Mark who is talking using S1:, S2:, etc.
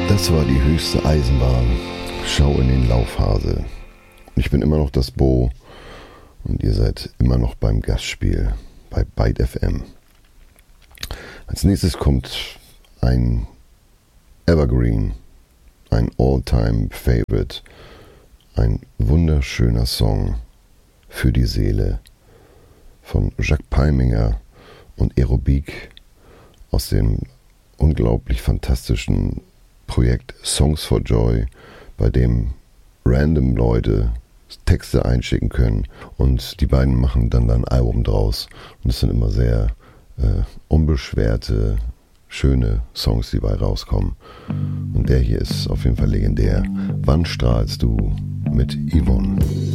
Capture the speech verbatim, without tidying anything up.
S1: Das war die höchste Eisenbahn. Schau in den Laufhase. Ich bin immer noch das Bo und ihr seid immer noch beim Gastspiel bei Byte F M. Als nächstes kommt ein Evergreen, ein All-Time-Favorite, ein wunderschöner Song für die Seele von Jacques Palminger und Aerobik aus dem unglaublich fantastischen Projekt Songs for Joy, bei dem random Leute Texte einschicken können und die beiden machen dann ein Album draus. Und es sind immer sehr äh, unbeschwerte, schöne Songs, die bei rauskommen. Und der hier ist auf jeden Fall legendär. Wann strahlst du mit Yvonne?